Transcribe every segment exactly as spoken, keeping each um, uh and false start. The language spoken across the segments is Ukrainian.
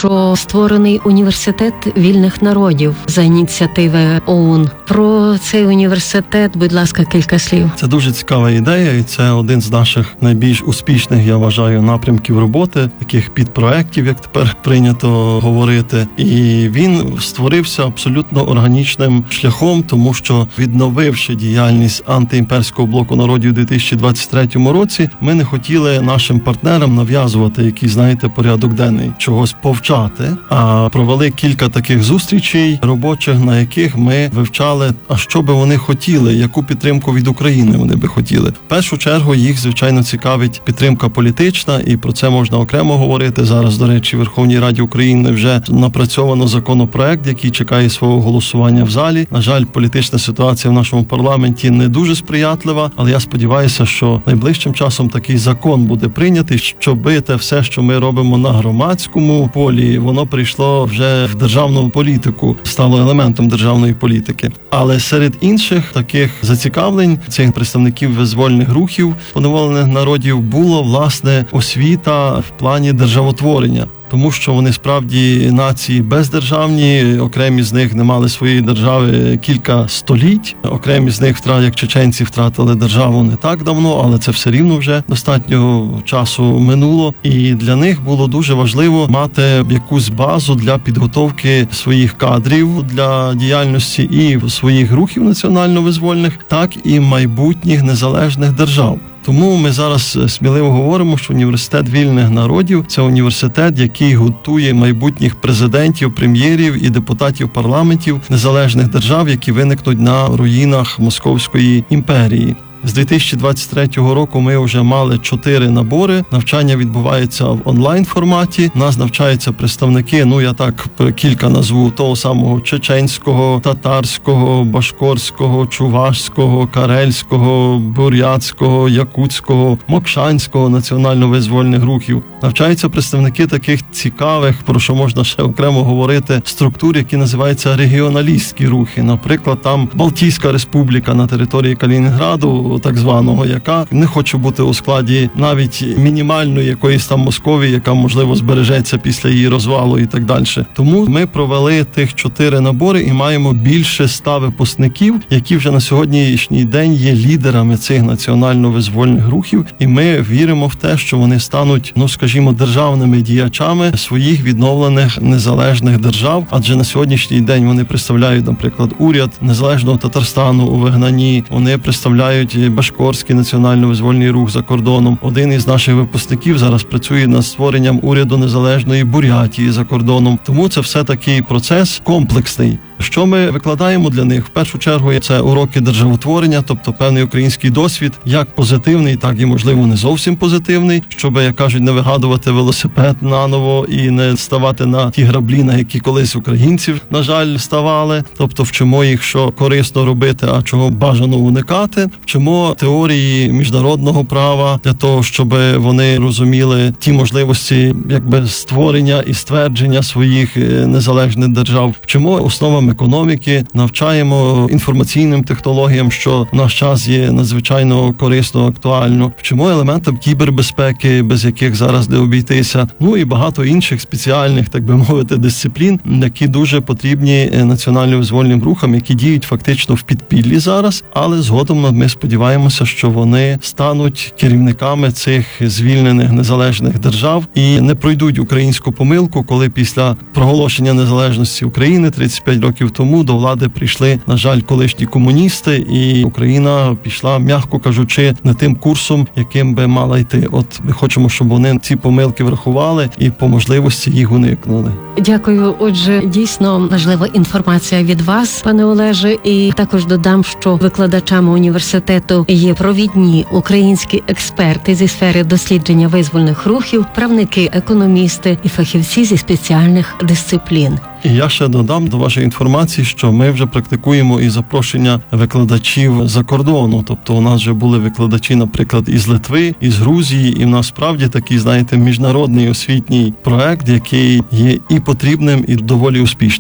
що створений університет вільних народів за ініціативи ОУН. Про цей університет, будь ласка, кілька слів. Це дуже цікава ідея, і це один з наших найбільш успішних, я вважаю, напрямків роботи, таких підпроєктів, як тепер прийнято говорити. І він створився абсолютно органічним шляхом, тому що, відновивши діяльність антиімперського блоку народів у дві тисячі двадцять третьому році, ми не хотіли нашим партнерам нав'язувати якийсь, знаєте, порядок денний, чогось повчати, а провели кілька таких зустрічей робочих, на яких ми вивчали, а що би вони хотіли, яку підтримку від України вони би хотіли. В першу чергу їх, звичайно, цікавить підтримка політична, і про це можна окремо говорити. Зараз, до речі, в Верховній Раді України вже напрацьовано законопроект, який чекає свого голосування в залі. На жаль, політична ситуація в нашому парламенті не дуже сприятлива, але я сподіваюся, що найближчим часом такий закон буде прийнятий, щоб те все, що ми робимо на громадському полі, воно прийшло вже в державну політику, стало елементом державної політики. Але серед інших таких зацікавлень цих представників визвольних рухів поневолених народів було, власне, освіта в плані державотворення. Тому що вони справді нації бездержавні, окремі з них не мали своєї держави кілька століть, окремі з них, як чеченці, втратили державу не так давно, але це все рівно вже достатньо часу минуло. І для них було дуже важливо мати якусь базу для підготовки своїх кадрів для діяльності і своїх рухів національно-визвольних, так і майбутніх незалежних держав. Тому ми зараз сміливо говоримо, що університет вільних народів – це університет, який готує майбутніх президентів, прем'єрів і депутатів парламентів незалежних держав, які виникнуть на руїнах Московської імперії. З дві тисячі двадцять третього року ми вже мали чотири набори. Навчання відбувається в онлайн-форматі. У нас навчаються представники, ну я так кілька назву, того самого чеченського, татарського, башкорського, чувашського, карельського, бурятського, якутського, мокшанського національно-визвольних рухів. Навчаються представники таких цікавих, про що можна ще окремо говорити, структур, які називаються регіоналістські рухи. Наприклад, там Балтійська республіка на території Калінінграду, так званого, яка не хоче бути у складі навіть мінімальної якоїсь там Московії, яка, можливо, збережеться після її розвалу і так далі. Тому ми провели тих чотири набори і маємо більше ста випускників, які вже на сьогоднішній день є лідерами цих національно-визвольних рухів, і ми віримо в те, що вони стануть, ну, скажімо, державними діячами своїх відновлених незалежних держав, адже на сьогоднішній день вони представляють, наприклад, уряд незалежного Татарстану у вигнанні, вони представляють Башкорський національно-визвольний рух за кордоном. Один із наших випускників зараз працює над створенням уряду незалежної Бурятії за кордоном. Тому це все такий процес комплексний. Що ми викладаємо для них? В першу чергу це уроки державотворення, тобто певний український досвід, як позитивний, так і, можливо, не зовсім позитивний, щоб, як кажуть, не вигадувати велосипед наново і не ставати на ті граблі, на які колись українців, на жаль, ставали. Тобто вчимо їх, що корисно робити, а чого бажано уникати. Вчимо теорії міжнародного права для того, щоб вони розуміли ті можливості, якби, створення і ствердження своїх незалежних держав. Вчимо основам економіки, навчаємо інформаційним технологіям, що в наш час є надзвичайно корисно, актуально. Вчимо елементам кібербезпеки, без яких зараз не обійтися. Ну і багато інших спеціальних, так би мовити, дисциплін, які дуже потрібні національно-визвольним рухам, які діють фактично в підпіллі зараз, але згодом ми сподіваємося, що вони стануть керівниками цих звільнених незалежних держав і не пройдуть українську помилку, коли після проголошення незалежності України тридцять п'ять років тому до влади прийшли, на жаль, колишні комуністи, і Україна пішла, м'яко кажучи, не тим курсом, яким би мала йти. От ми хочемо, щоб вони ці помилки врахували і по можливості їх уникнули. Дякую. Отже, дійсно важлива інформація від вас, пане Олеже, і також додам, що викладачами університету є провідні українські експерти зі сфери дослідження визвольних рухів, правники, економісти і фахівці зі спеціальних дисциплін. І я ще додам до вашої інформації, що ми вже практикуємо і запрошення викладачів за кордону. Тобто у нас вже були викладачі, наприклад, із Литви, із Грузії, і в нас справді такий, знаєте, міжнародний освітній проект, який є і потрібним, і доволі успішним.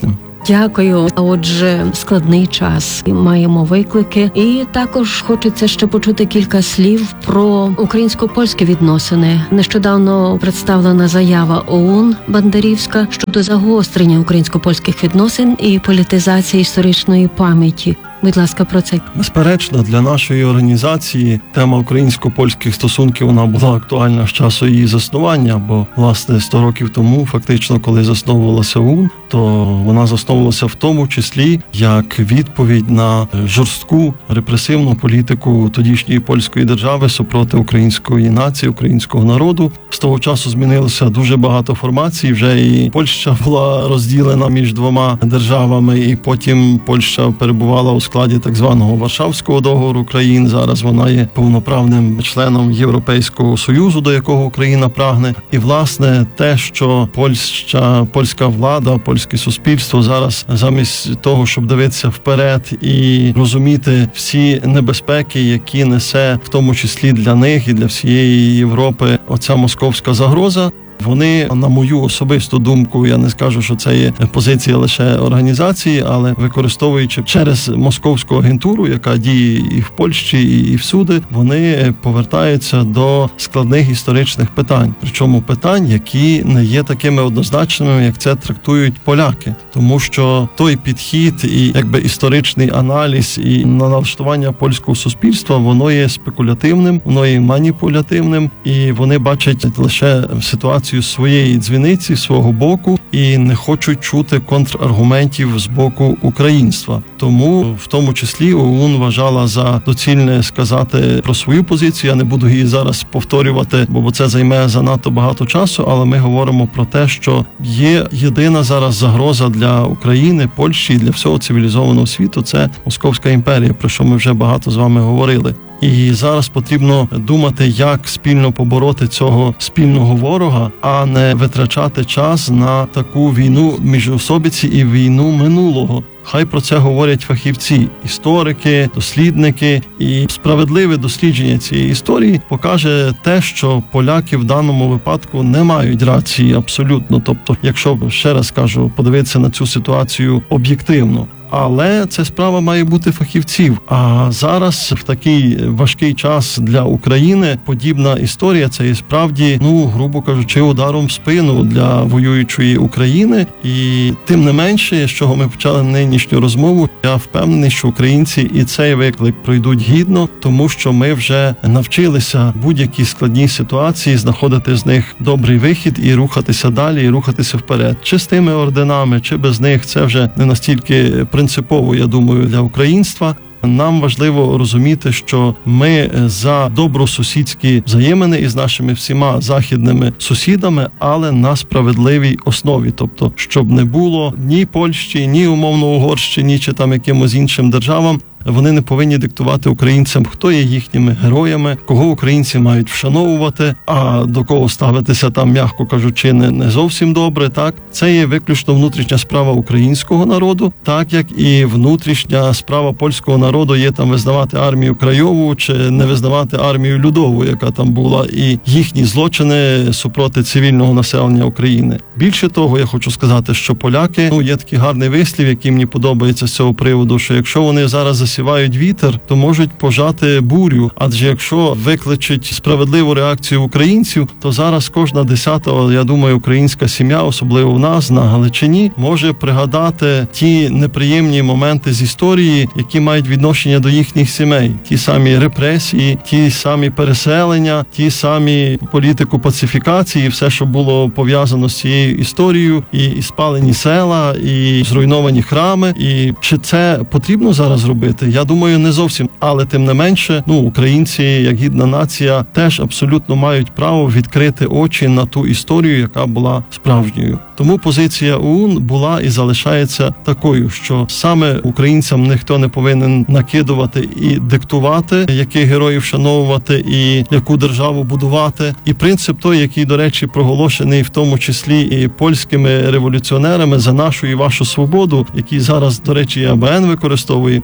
Дякую. А отже, складний час, маємо виклики, і також хочеться ще почути кілька слів про українсько-польські відносини. Нещодавно представлена заява ОУН Бандерівська щодо загострення українсько-польських відносин і політизації історичної пам'яті. Будь ласка, про це. Безперечно, для нашої організації тема українсько-польських стосунків, вона була актуальна з часу її заснування, бо, власне, сто років тому, фактично, коли засновувалася ОУН, то вона засновувалася в тому числі як відповідь на жорстку репресивну політику тодішньої польської держави супроти української нації, українського народу. З того часу змінилося дуже багато формацій, вже і Польща була розділена між двома державами, і потім Польща перебувала у складі так званого Варшавського договору країн. Зараз вона є повноправним членом Європейського Союзу, до якого Україна прагне. І, власне, те, що Польща, польська влада, польське суспільство зараз замість того, щоб дивитися вперед і розуміти всі небезпеки, які несе в тому числі для них і для всієї Європи оця московська загроза, вони, на мою особисту думку, я не скажу, що це є позиція лише організації, але використовуючи через московську агентуру, яка діє і в Польщі, і всюди, вони повертаються до складних історичних питань. Причому питань, які не є такими однозначними, як це трактують поляки. Тому що той підхід і якби історичний аналіз і налаштування польського суспільства, воно є спекулятивним, воно є маніпулятивним, і вони бачать лише ситуацію своєї дзвіниці, свого боку, і не хочуть чути контраргументів з боку українства. Тому, в тому числі, ОУН вважала за доцільне сказати про свою позицію. Я не буду її зараз повторювати, бо це займе занадто багато часу, але ми говоримо про те, що є єдина зараз загроза для України, Польщі і для всього цивілізованого світу – це Московська імперія, про що ми вже багато з вами говорили. І зараз потрібно думати, як спільно побороти цього спільного ворога, а не витрачати час на таку війну міжособиці і війну минулого. Хай про це говорять фахівці, історики, дослідники, і справедливе дослідження цієї історії покаже те, що поляки в даному випадку не мають рації абсолютно. Тобто, якщо, ще раз кажу, подивитися на цю ситуацію об'єктивно. Але це справа має бути фахівців. А зараз, в такий важкий час для України, подібна історія – це є справді, ну, грубо кажучи, ударом в спину для воюючої України. І тим не менше, з чого ми почали нинішню розмову, я впевнений, що українці і цей виклик пройдуть гідно, тому що ми вже навчилися будь-які складні ситуації знаходити з них добрий вихід і рухатися далі, і рухатися вперед. Чи з тими орденами, чи без них, це вже не настільки принципово, я думаю, для українства. Нам важливо розуміти, що ми за добросусідські взаємини із нашими всіма західними сусідами, але на справедливій основі. Тобто, щоб не було ні Польщі, ні умовно Угорщині, чи там якимось іншим державам, вони не повинні диктувати українцям, хто є їхніми героями, кого українці мають вшановувати, а до кого ставитися там, м'яко кажучи, не, не зовсім добре. Так, це є виключно внутрішня справа українського народу, так як і внутрішня справа польського народу є там визнавати армію Крайову чи не визнавати армію Людову, яка там була, і їхні злочини супроти цивільного населення України. Більше того, я хочу сказати, що поляки, ну, є такий гарний вислів, який мені подобається з цього приводу, що якщо вони зараз засівають вітер, то можуть пожати бурю. Адже якщо викличуть справедливу реакцію українців, то зараз кожна десята, я думаю, українська сім'я, особливо в нас на Галичині, може пригадати ті неприємні моменти з історії, які мають відношення до їхніх сімей. Ті самі репресії, ті самі переселення, ті самі політику пацифікації, все, що було пов'язано з цією історією, і, і спалені села, і зруйновані храми. І чи це потрібно зараз робити? Я думаю, не зовсім. Але тим не менше, ну, українці, як гідна нація, теж абсолютно мають право відкрити очі на ту історію, яка була справжньою. Тому позиція ОУН була і залишається такою, що саме українцям ніхто не повинен накидувати і диктувати, яких героїв вшановувати і яку державу будувати. І принцип той, який, до речі, проголошений в тому числі і польськими революціонерами за нашу і вашу свободу, який зараз, до речі, і АБН використовує, він повинен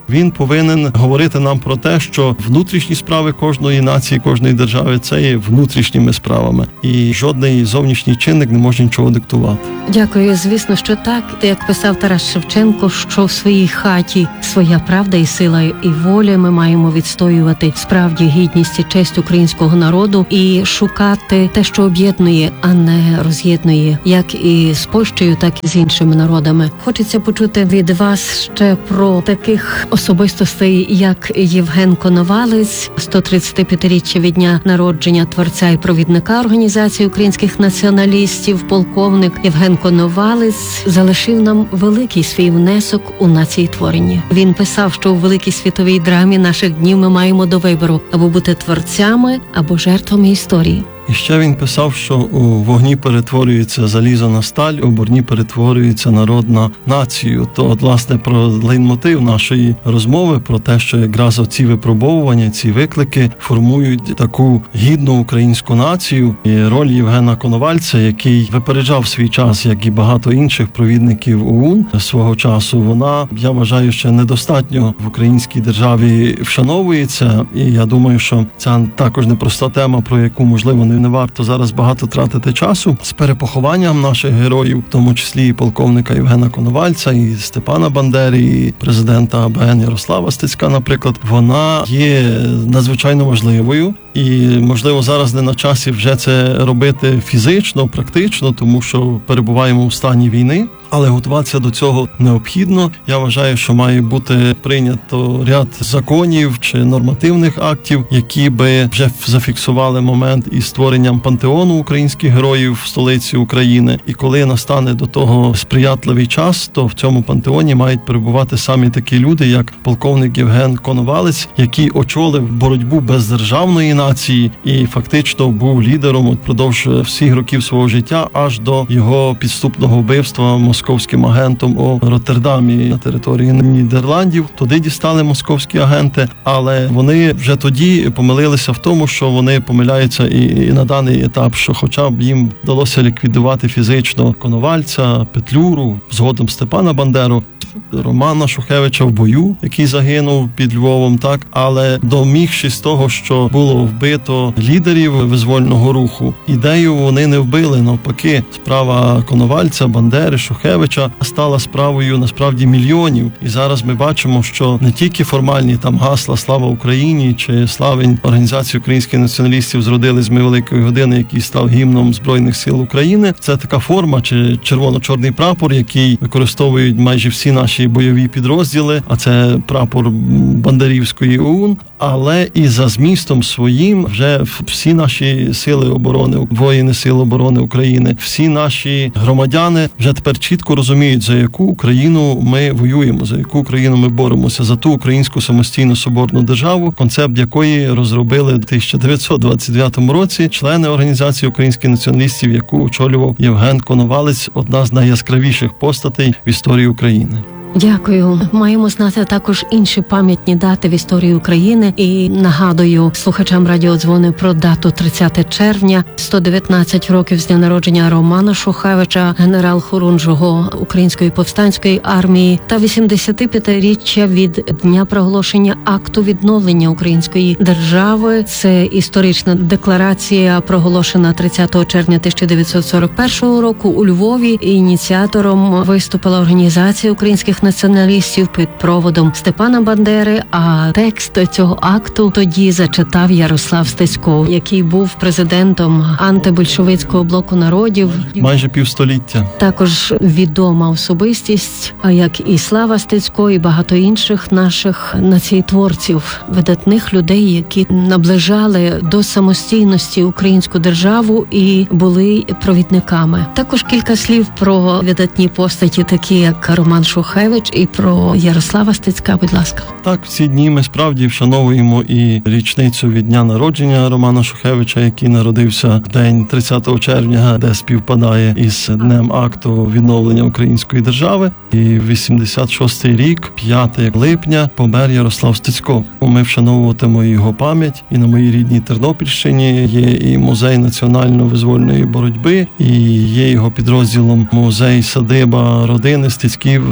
повинен говорити нам про те, що внутрішні справи кожної нації, кожної держави – це є внутрішніми справами. І жодний зовнішній чинник не може нічого диктувати. Дякую. Звісно, що так. Як писав Тарас Шевченко, що в своїй хаті своя правда і сила і воля, ми маємо відстоювати справді гідність і честь українського народу і шукати те, що об'єднує, а не роз'єднує, як і з Польщею, так і з іншими народами. Хочеться почути від вас ще про таких особистостей, як Євген Коновалець, сто тридцятип'ятиріччя від дня народження творця і провідника Організації українських націоналістів, полковник Євген Коновалець залишив нам великий свій внесок у націєтворення. Він писав, що у великій світовій драмі наших днів ми маємо до вибору або бути творцями, або жертвами історії. І ще він писав, що у вогні перетворюється залізо на сталь, у бурні перетворюється народ на націю. То, от, власне, про лейтмотив нашої розмови, про те, що якраз оці випробовування, ці виклики формують таку гідну українську націю. І роль Євгена Коновальця, який випереджав свій час, як і багато інших провідників ОУН свого часу, вона, я вважаю, ще недостатньо в українській державі вшановується. І я думаю, що це також непроста тема, про яку, можливо, не варто зараз багато тратити часу. З перепохованням наших героїв, в тому числі і полковника Євгена Коновальця, і Степана Бандери, і президента АБН Ярослава Стецька, наприклад, вона є надзвичайно важливою. І, можливо, зараз не на часі вже це робити фізично, практично, тому що перебуваємо в стані війни, але готуватися до цього необхідно. Я вважаю, що має бути прийнято ряд законів чи нормативних актів, які би вже зафіксували момент із створенням пантеону українських героїв в столиці України. І коли настане до того сприятливий час, то в цьому пантеоні мають перебувати самі такі люди, як полковник Євген Коновалець, який очолив боротьбу бездержавної нації і фактично був лідером впродовж всіх років свого життя, аж до його підступного вбивства московським агентом у Роттердамі на території Нідерландів. Туди дістали московські агенти, але вони вже тоді помилилися в тому, що вони помиляються і, і на даний етап, що хоча б їм вдалося ліквідувати фізично Коновальця, Петлюру, згодом Степана Бандеру, Романа Шухевича в бою, який загинув під Львовом, так, але домігшись того, що було вбито лідерів визвольного руху, ідею вони не вбили, навпаки, справа Коновальця, Бандери, Шухевича стала справою насправді мільйонів. І зараз ми бачимо, що не тільки формальні там гасла «Слава Україні» чи «Славень» Організації українських націоналістів зродили з ми великої години, який став гімном Збройних сил України. Це така форма, чи червоно-чорний прапор, який використовують майже всі наші бойові підрозділи, а це прапор Бандерівської ОУН, але і за змістом своїм вже всі наші сили оборони, воїни Сил оборони України, всі наші громадяни вже тепер чітко розуміють, за яку Україну ми воюємо, за яку Україну ми боремося, за ту українську самостійну соборну державу, концепт якої розробили в тисяча дев'ятсот двадцять дев'ятому році члени Організації українських націоналістів, яку очолював Євген Коновалець, одна з найяскравіших постатей в історії України. Дякую. Маємо знати також інші пам'ятні дати в історії України. І нагадую слухачам радіодзвони про дату тридцяте червня, сто дев'ятнадцять років з дня народження Романа Шухевича, генерал-хорунжого Української повстанської армії, та вісімдесятип'ятиріччя від дня проголошення акту відновлення української держави. Це історична декларація, проголошена тридцятого червня тисяча дев'ятсот сорок першого року у Львові. Ініціатором виступила Організація українських націоналістів під проводом Степана Бандери, а текст цього акту тоді зачитав Ярослав Стецько, який був президентом антибольшовицького блоку народів. Майже півстоліття. Також відома особистість, а як і Слава Стецько, і багато інших наших націєтворців, видатних людей, які наближали до самостійності українську державу і були провідниками. Також кілька слів про видатні постаті, такі як Роман Шухевич, і про Ярослава Стецька, будь ласка. Так, в ці дні ми справді вшановуємо і річницю від дня народження Романа Шухевича, який народився в день тридцятого червня, де співпадає із днем акту відновлення української держави. І вісімдесят шостий рік, п'ятого липня, помер Ярослав Стецько. Ми вшановуватимо його пам'ять. І на моїй рідній Тернопільщині є і музей національно-визвольної боротьби, і є його підрозділом музей-садиба родини Стецьків Ярослава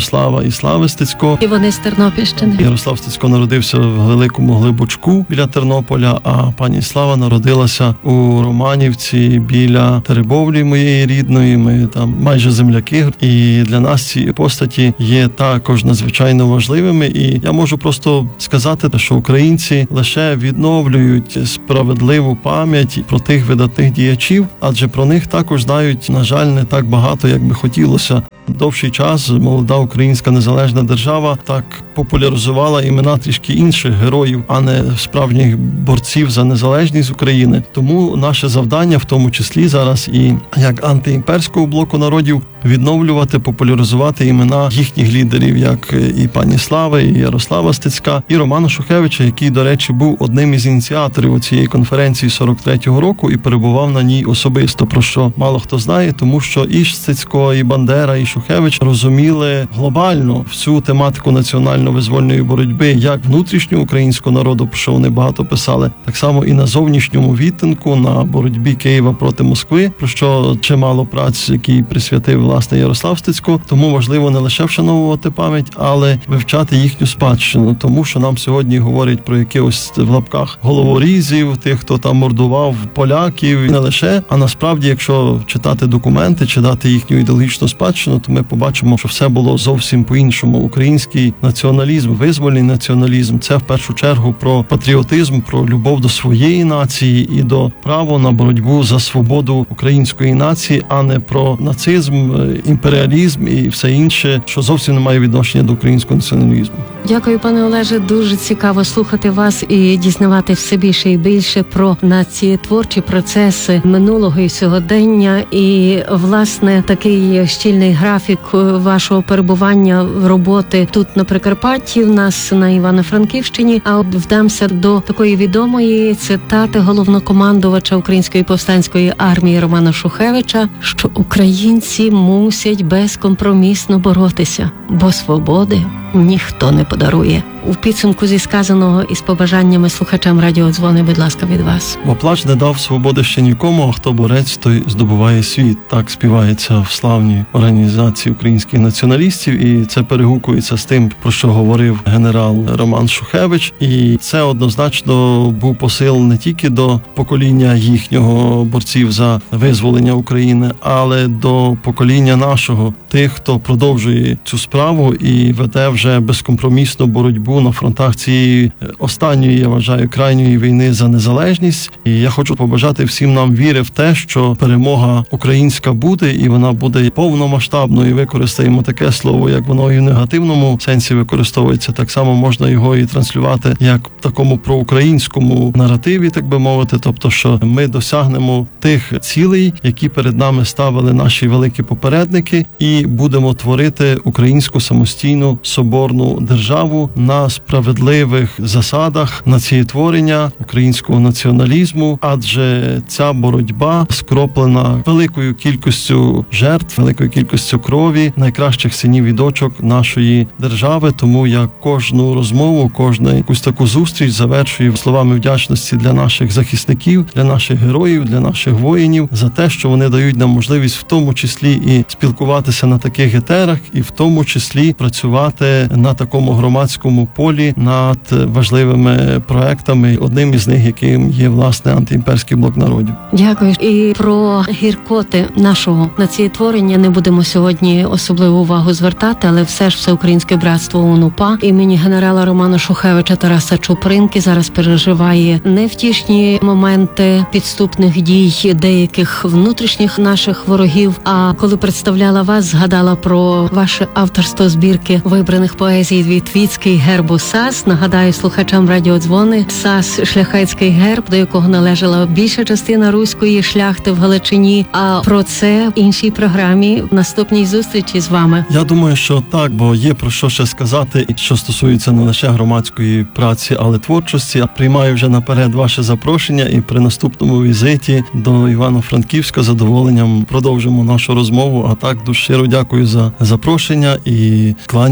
Ярослава і Слави Стецько. І вони з Тернопільщини. Ярослав Стецько народився в Великому Глибочку біля Тернополя, а пані Слава народилася у Романівці біля Теребовлі моєї рідної. Ми там майже земляки. І для нас ці постаті є також надзвичайно важливими. І я можу просто сказати, що українці лише відновлюють справедливу пам'ять про тих видатних діячів, адже про них також знають, на жаль, не так багато, як би хотілося. Довший час молода українська незалежна держава так популяризувала імена трішки інших героїв, а не справжніх борців за незалежність України. Тому наше завдання, в тому числі зараз і як антиімперського блоку народів, відновлювати, популяризувати імена їхніх лідерів, як і пані Слави, і Ярослава Стецька, і Романа Шухевича, який, до речі, був одним із ініціаторів цієї конференції сорок третього року і перебував на ній особисто, про що мало хто знає, тому що і Стецько, і Бандера, і Шухевич розуміли глобально всю тематику національно-визвольної боротьби, як внутрішнього українського народу, про що вони багато писали, так само і на зовнішньому відтинку, на боротьбі Києва проти Москви, про що чимало праць, які присвятив власне Ярослав Стецько. Тому важливо не лише вшановувати пам'ять, але вивчати їхню спадщину, тому що нам сьогодні говорять про якихось в лапках головорізів, тих, хто там мордував поляків, не лише, а насправді, якщо читати документи, читати їхню ідеологічну спадщину, то ми побачимо, що все було зовсім по-іншому. Український націоналізм, визвольний націоналізм – це в першу чергу про патріотизм, про любов до своєї нації і до права на боротьбу за свободу української нації, а не про нацизм, імперіалізм і все інше, що зовсім не має відношення до українського націоналізму. Дякую, пане Олеже. Дуже цікаво слухати вас і дізнавати все більше і більше про націєтворчі процеси минулого і сьогодення. І, власне, такий щільний графік вашого перебування в роботи тут на Прикарпатті, в нас на Івано-Франківщині. А от вдамся до такої відомої цитати головнокомандувача Української повстанської армії Романа Шухевича, що українці мусять безкомпромісно боротися, бо свободи ніхто не подарує. У підсумку зі сказаного і з побажаннями слухачам радіодзвони, будь ласка, від вас. Бо плач не дав свободи ще нікому, а хто борець, той здобуває світ. Так співається в славній організації українських націоналістів, і це перегукується з тим, про що говорив генерал Роман Шухевич. І це однозначно був посил не тільки до покоління їхнього борців за визволення України, але до покоління нашого, тих, хто продовжує цю справу і веде вже безкомпромісну боротьбу на фронтах цієї останньої, я вважаю, крайньої війни за незалежність. І я хочу побажати всім нам віри в те, що перемога українська буде, і вона буде повномасштабною. Використаємо таке слово, як воно і в негативному сенсі використовується. Так само можна його і транслювати як в такому проукраїнському наративі, так би мовити. Тобто, що ми досягнемо тих цілей, які перед нами ставили наші великі попередники, і будемо творити українську самостійну соборну державу на справедливих засадах націєтворення українського націоналізму, адже ця боротьба скроплена великою кількістю жертв, великою кількістю крові найкращих синів і дочок нашої держави. Тому я кожну розмову, кожну якусь таку зустріч завершую словами вдячності для наших захисників, для наших героїв, для наших воїнів за те, що вони дають нам можливість в тому числі і спілкуватися на таких етерах, і в тому числі працювати на такому громадському полі над важливими проектами, одним із них, яким є, власне, антиімперський блок народів. Дякую. І про гіркоти нашого націєтворення не будемо сьогодні особливу увагу звертати, але все ж Всеукраїнське братство УНУПА імені генерала Романа Шухевича Тараса Чупринки зараз переживає невтішні моменти підступних дій деяких внутрішніх наших ворогів. А коли представляла вас, згадала про ваше авторство збірки вибраних поезій від Віцький гербу САС. Нагадаю слухачам радіодзвони, САС – шляхетський герб, до якого належала більша частина руської шляхти в Галичині. А про це в іншій програмі в наступній зустрічі з вами. Я думаю, що так, бо є про що ще сказати, що стосується не лише громадської праці, але творчості. Приймаю вже наперед ваше запрошення, і при наступному візиті до Івано-Франківська з задоволенням продовжимо нашу розмову. А так, дуже щиро дякую за запрошення і кланяюся.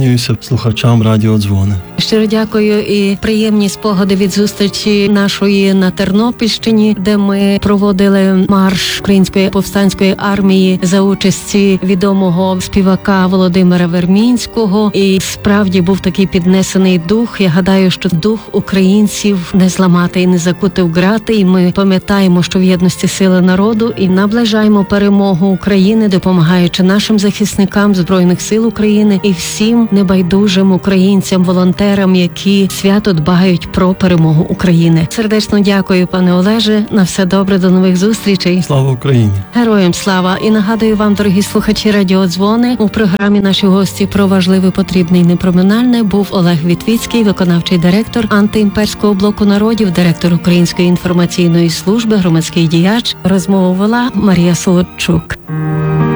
слухачам радіо Дзвони. Щиро дякую і приємні спогади від зустрічі нашої на Тернопільщині, де ми проводили марш Української повстанської армії за участі відомого співака Володимира Вермінського. І справді був такий піднесений дух. Я гадаю, що дух українців не зламати і не закути в грати. І ми пам'ятаємо, що в єдності сили народу, і наближаємо перемогу України, допомагаючи нашим захисникам Збройних сил України і всім небайдужим українцям, волонтерам, які свято дбають про перемогу України. Сердечно дякую, пане Олеже. На все добре, до нових зустрічей. Слава Україні! Героям слава! І нагадую вам, дорогі слухачі Радіо Дзвони, у програмі наші гості про важливе, потрібне і непроминальне був Олег Вітвіцький, виконавчий директор антиімперського блоку народів, директор Української інформаційної служби, громадський діяч. Розмову вела Марія Солодчук.